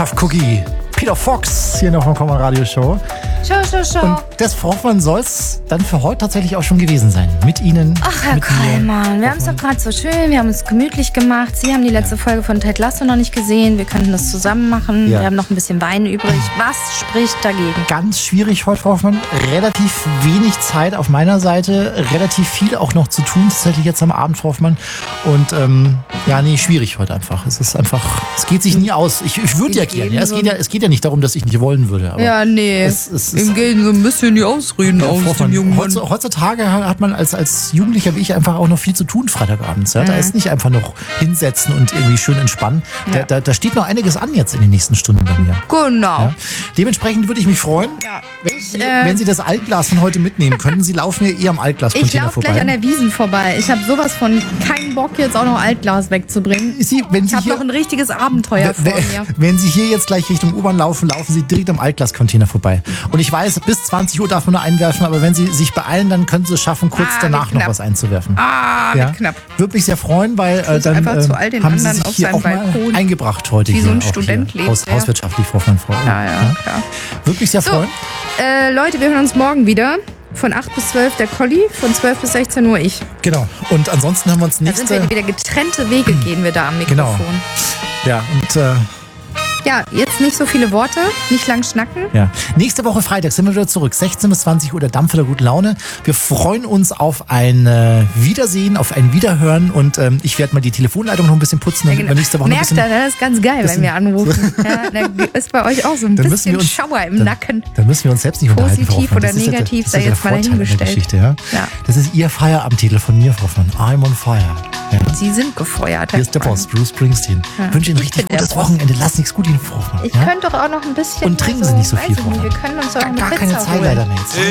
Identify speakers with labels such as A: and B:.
A: Chef-Cookie Peter Fox hier noch vom Common Radio Show.
B: Show.
A: Und das Hoffmann soll es dann für heute tatsächlich auch schon gewesen sein. Mit Ihnen.
B: Ach, Herr Kallmann, wir haben es doch gerade so schön, wir haben es gemütlich gemacht. Sie haben die letzte Folge von Ted Lasso noch nicht gesehen. Wir könnten das zusammen machen.
A: Ja.
B: Wir haben noch ein bisschen Wein übrig. Was spricht dagegen?
A: Ganz schwierig heute, Frau Hoffmann. Relativ wenig Zeit auf meiner Seite. Relativ viel auch noch zu tun, tatsächlich jetzt am Abend, Frau Hoffmann. Und schwierig heute einfach. Es geht sich nie aus. Ich würde ja gerne. Es geht ja nicht darum, dass ich nicht wollen würde. Aber
B: ja, nee. Ihm gehen so ein bisschen die Ausreden aus dem jungen Mann.
A: Heutzutage hat man als Jugendlicher wie ich einfach auch noch viel zu tun Freitagabends. Ja? Da ist nicht einfach noch hinsetzen und irgendwie schön entspannen. Ja. Da steht noch einiges an jetzt in den nächsten Stunden bei mir.
B: Genau.
A: Ja? Dementsprechend würde ich mich freuen, wenn Sie das Altglas von heute mitnehmen könnten. Sie laufen ja am Altglas-Container vorbei.
B: Ich laufe gleich an der Wiesn vorbei. Ich habe sowas von keinen Bock, jetzt auch noch Altglas wegzubringen. Ich habe noch ein richtiges Abenteuer vor mir.
A: Wenn Sie hier jetzt gleich Richtung U-Bahn laufen Sie direkt am Altglas-Container vorbei. Und ich weiß, bis 20 Uhr darf man nur einwerfen, aber wenn Sie sich beeilen, dann können Sie es schaffen, kurz danach noch was einzuwerfen.
B: Knapp.
A: Würde mich sehr freuen, weil dann
B: einfach zu all den
A: haben Sie
B: anderen
A: sich
B: auf
A: hier
B: seinem
A: auch mal
B: Balkon
A: eingebracht heute.
B: wie
A: hier
B: so ein
A: auch
B: Student
A: hier.
B: lebt.
A: Hauswirtschaftlich, Frau
B: Ja, klar.
A: Würde mich sehr freuen.
B: Leute, wir hören uns morgen wieder. Von 8 bis 12 der Colli, von 12 bis 16 Uhr ich.
A: Genau. Und ansonsten haben wir uns
B: Da sind wir wieder getrennte Wege, gehen wir da am Mikrofon.
A: Genau. Ja, und
B: ja, jetzt nicht so viele Worte, nicht lang schnacken.
A: Ja. Nächste Woche Freitag sind wir wieder zurück. 16 bis 20 Uhr, der Dampfer der guten Laune. Wir freuen uns auf ein Wiedersehen, auf ein Wiederhören und ich werde mal die Telefonleitung noch ein bisschen putzen.
B: Ja, genau.
A: Nächste Woche
B: Merkt ihr, das ist ganz geil, wenn wir anrufen. Ja, da ist bei euch auch so ein bisschen Schauer im Nacken.
A: Da müssen wir uns selbst nicht unterhalten, Frau
B: Positiv
A: Hoffmann.
B: oder negativ, sei jetzt mal dahingestellt.
A: Ja?
B: Ja.
A: Das ist Ihr Feierabendtitel von mir, Frau Hoffmann. I'm on fire. Ja.
B: Sie sind gefeuert.
A: Hier ist der Boss, Bruce Springsteen. Ich wünsche Ihnen ein richtig gutes Wochenende. Lass nichts gut Ihnen, Frau Hoffmann.
B: Ich könnte doch auch noch ein bisschen.
A: Und trinken Sie nicht so viel, Frau
B: Wir können uns auch eine
A: Gar
B: Pizza
A: keine Zeit
B: holen.
A: leider mehr jetzt.